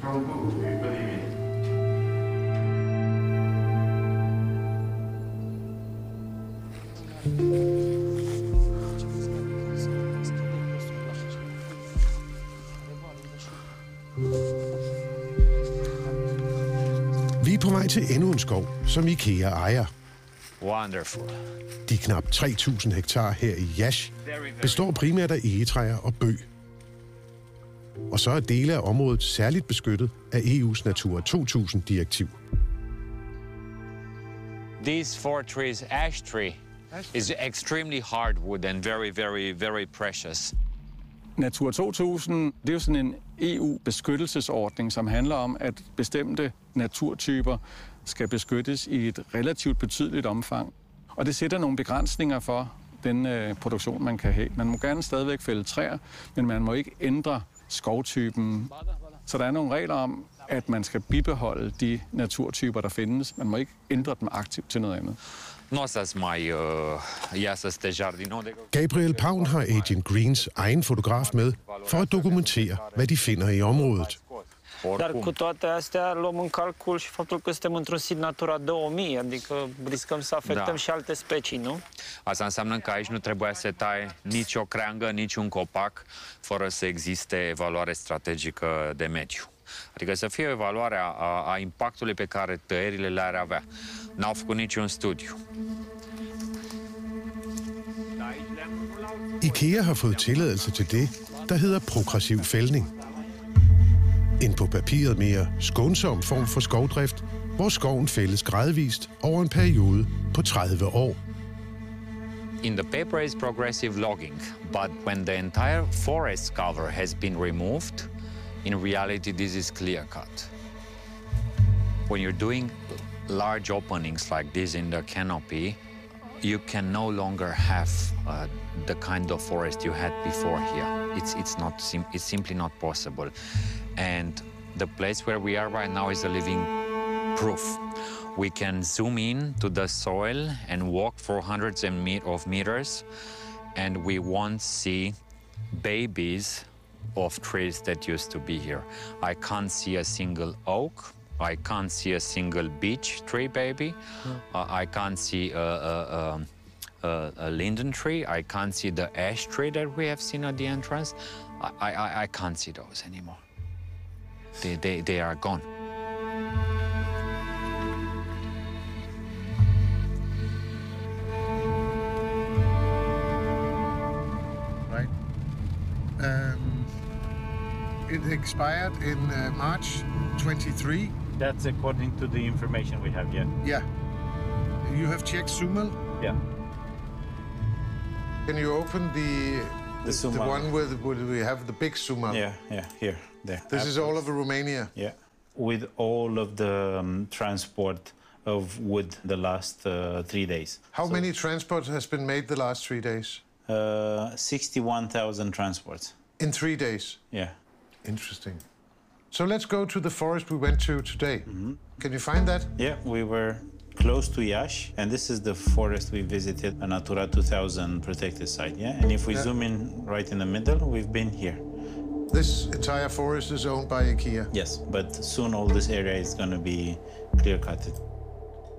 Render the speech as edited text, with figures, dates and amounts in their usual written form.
Vi er på vej til endnu en skov, som IKEA ejer. Wonderful. De knap 3.000 hektar her i Yash består primært af egetræer og bøg. Og så er dele af området særligt beskyttet af EU's Natura 2000-direktiv. These 4 trees, ash tree, is extremely hardwood and very, very, very precious. Natura 2000, det er jo sådan en EU-beskyttelsesordning, som handler om, at bestemte naturtyper skal beskyttes i et relativt betydeligt omfang. Og det sætter nogle begrænsninger for den produktion, man kan have. Man må gerne stadigvæk fælde træer, men man må ikke ændre skovtypen. Så der er nogle regler om, at man skal bibeholde de naturtyper, der findes. Man må ikke ændre dem aktivt til noget andet. Gabriel Paun har Agent Greens egen fotograf med for at dokumentere, hvad de finder i området. Dar cu toate astea luăm în calcul și faptul că suntem într-un sit Natura 2000, adică riscăm să afectăm și alte specii, nu? Asta înseamnă că aici nu trebuie să tai nici o creangă, nici un copac, fără să existe evaluare strategică de mediu. Adică să fie o evaluare a impactului pe care tăierile le-ar avea. N-au făcut niciun studiu. IKEA har fået tilladelse til det, der hedder progressiv fældning. En på papiret mere skånsom form for skovdrift, hvor skoven fældes gradvist over en periode på 30 år. In the paper is progressive logging, but when the entire forest cover has been removed, in reality this is clear cut. When you're doing large openings like this in the canopy, you can no longer have the kind of forest you had before here. It's simply not possible. And the place where we are right now is a living proof. We can zoom in to the soil and walk for hundreds of meters, and we won't see babies of trees that used to be here. I can't see a single oak. I can't see a single beech tree baby. I can't see a linden tree. I can't see the ash tree that we have seen at the entrance. I can't see those anymore. They are gone. Right. It expired in March 23. That's according to the information we have, yeah. Yeah. You have checked Sumal? Yeah. Can you open the one where we have the big Sumal? Yeah, here, there. This is all over Romania? Yeah. With all of the transport of wood the last 3 days. How many transports has been made the last 3 days? 61,000 transports. In 3 days? Yeah. Interesting. So let's go to the forest we went to today. Mm-hmm. Can you find that? Yeah, we were close to Yash, and this is the forest we visited, a Natura 2000 protected site, yeah? And if we zoom in right in the middle, we've been here. This entire forest is owned by IKEA? Yes, but soon all this area is going to be clear-cutted.